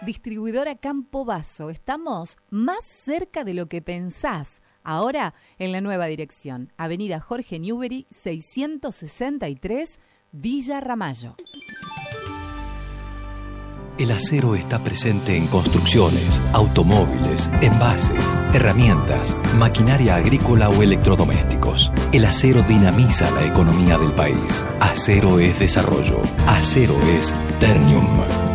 Distribuidora Campo Basso. Estamos más cerca de lo que pensás. Ahora en la nueva dirección. Avenida Jorge Newbery, 663, Villa Ramallo. El acero está presente en construcciones, automóviles, envases, herramientas, maquinaria agrícola o electrodomésticos. El acero dinamiza la economía del país. Acero es desarrollo. Acero es Ternium.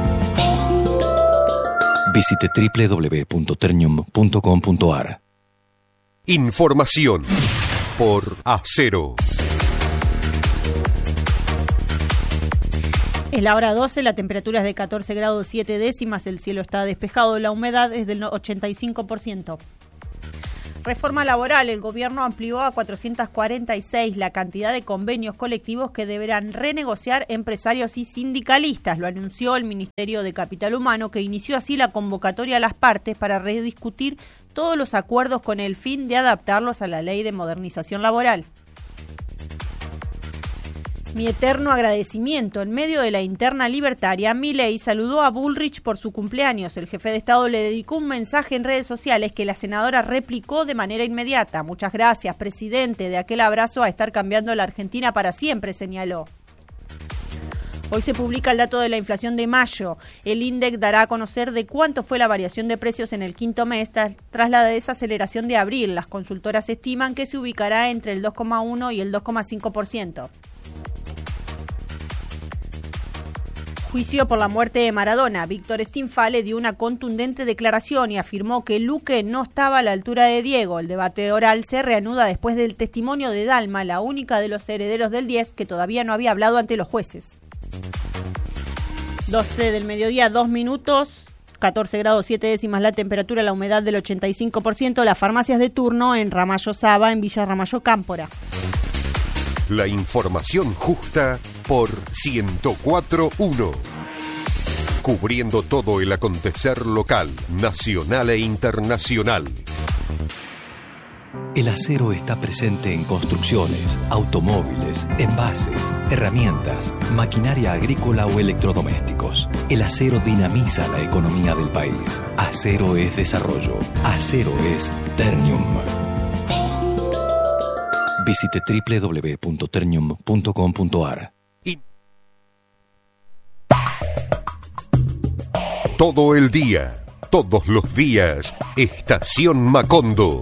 Visite www.ternium.com.ar. Información por Acero. Es la hora 12, la temperatura es de 14 grados 7 décimas, el cielo está despejado, la humedad es del 85%. Reforma laboral, el gobierno amplió a 446 la cantidad de convenios colectivos que deberán renegociar empresarios y sindicalistas. Lo anunció el Ministerio de Capital Humano, que inició así la convocatoria a las partes para rediscutir todos los acuerdos con el fin de adaptarlos a la Ley de Modernización Laboral. Mi eterno agradecimiento. En medio de la interna libertaria, Milei saludó a Bullrich por su cumpleaños. El jefe de Estado le dedicó un mensaje en redes sociales que la senadora replicó de manera inmediata. Muchas gracias, presidente. De aquel abrazo a estar cambiando la Argentina para siempre, señaló. Hoy se publica el dato de la inflación de mayo. El INDEC dará a conocer de cuánto fue la variación de precios en el quinto mes tras la desaceleración de abril. Las consultoras estiman que se ubicará entre el 2,1 y el 2,5%. Juicio por la muerte de Maradona. Víctor Stinfale dio una contundente declaración y afirmó que Luque no estaba a la altura de Diego. El debate oral se reanuda después del testimonio de Dalma, la única de los herederos del 10 que todavía no había hablado ante los jueces. 12 del mediodía, 2 minutos. 14 grados 7 décimas la temperatura, la humedad del 85%. Las farmacias de turno en Ramallo Saba, en Villa Ramallo Cámpora. La información justa por 104.1. Cubriendo todo el acontecer local, nacional e internacional. El acero está presente en construcciones, automóviles, envases, herramientas, maquinaria agrícola o electrodomésticos. El acero dinamiza la economía del país. Acero es desarrollo. Acero es Ternium. Visite www.ternium.com.ar. Todo el día, todos los días, Estación Macondo.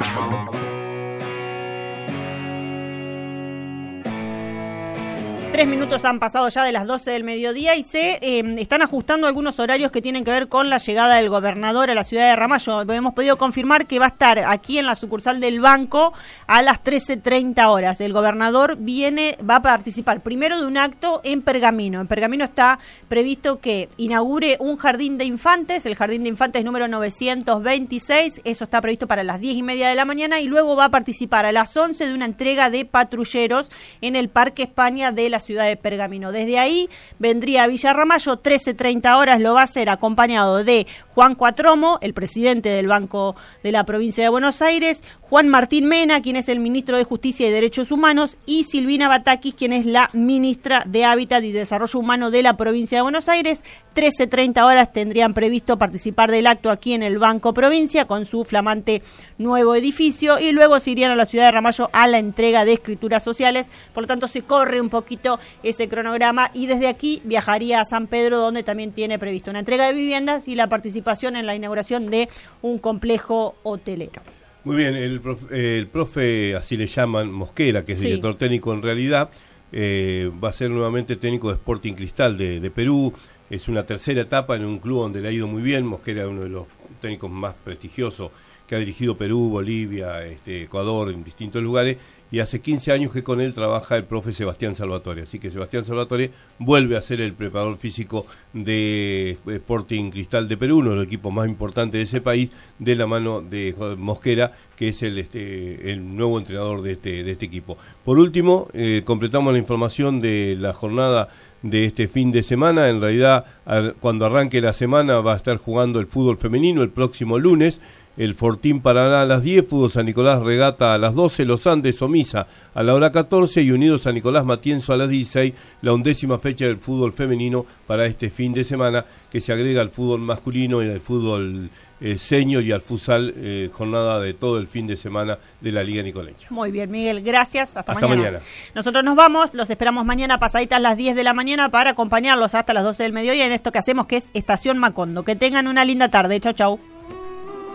Tres minutos han pasado ya de las 12 del mediodía y se están ajustando algunos horarios que tienen que ver con la llegada del gobernador a la ciudad de Ramallo. Hemos podido confirmar que va a estar aquí en la sucursal del banco a las 13:30 horas. El gobernador va a participar primero de un acto en Pergamino. En Pergamino está previsto que inaugure un jardín de infantes, el jardín de infantes número 926. Eso está previsto para las 10:30 de la mañana y luego va a participar a las 11 de una entrega de patrulleros en el Parque España de la ciudad de Pergamino. Desde ahí vendría a Villa Ramallo, 13:30 horas, lo va a hacer acompañado de Juan Cuatromo, el presidente del Banco de la Provincia de Buenos Aires, Juan Martín Mena, quien es el ministro de Justicia y Derechos Humanos, y Silvina Batakis, quien es la ministra de Hábitat y Desarrollo Humano de la Provincia de Buenos Aires. 13:30 horas tendrían previsto participar del acto aquí en el Banco Provincia con su flamante nuevo edificio y luego se irían a la ciudad de Ramallo a la entrega de escrituras sociales. Por lo tanto, se corre un poquito ese cronograma y desde aquí viajaría a San Pedro, donde también tiene previsto una entrega de viviendas y la participación en la inauguración de un complejo hotelero. Muy bien, el profe, así le llaman, Mosquera, que es director técnico en realidad, va a ser nuevamente técnico de Sporting Cristal de Perú. Es una tercera etapa en un club donde le ha ido muy bien. Mosquera es uno de los técnicos más prestigiosos que ha dirigido Perú, Bolivia, Ecuador, en distintos lugares. Y hace 15 años que con él trabaja el profe Sebastián Salvatore. Así que Sebastián Salvatore vuelve a ser el preparador físico de Sporting Cristal de Perú, uno de los equipos más importantes de ese país, de la mano de Mosquera, que es el nuevo entrenador de este equipo. Por último, completamos la información de la jornada de este fin de semana. En realidad, cuando arranque la semana va a estar jugando el fútbol femenino el próximo lunes. el Fortín Paraná a las 10, Fútbol San Nicolás Regata a las 12, Los Andes Omisa a la hora 14 y Unido San Nicolás Matienzo a las 16, la 11ª fecha del fútbol femenino para este fin de semana, que se agrega al fútbol masculino y al fútbol senior y al futsal, jornada de todo el fin de semana de la Liga Nicoleña. Muy bien, Miguel, gracias, hasta mañana. Nosotros nos vamos, los esperamos mañana pasaditas las 10 de la mañana para acompañarlos hasta las 12 del mediodía en esto que hacemos, que es Estación Macondo. Que tengan una linda tarde, chau chau.